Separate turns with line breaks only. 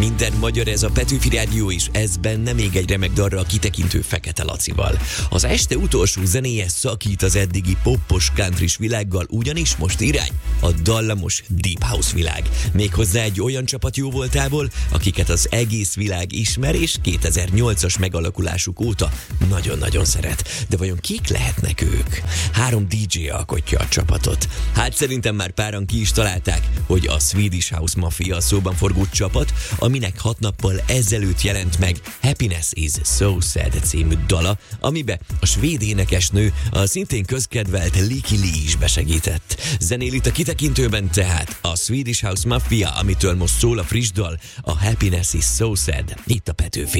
Minden magyar, ez a Petőfi Rádió, és ez benne még egy remek dalra a kitekintő Fekete Lacival. Az este utolsó zenéje szakít az eddigi poppos countrys világgal, ugyanis most irány a dallamos Deep House világ. Méghozzá egy olyan csapat jóvoltából, akiket az egész világ ismer, és 2008-as megalakulásuk óta nagyon-nagyon szeret. De vajon kik lehetnek ők? 3 DJ alkotja a csapatot. Hát szerintem már páran ki is találták, hogy a Swedish House Mafia a szóban forgó csapat, aminek 6 nappal ezelőtt jelent meg Happiness is So Sad című dala, amibe a svéd énekesnő, a szintén közkedvelt Lykke Li is besegített. Zenél itt a kitekintőben tehát a Swedish House Mafia, amitől most szól a friss dal, a Happiness is So Sad, itt a Petőfi.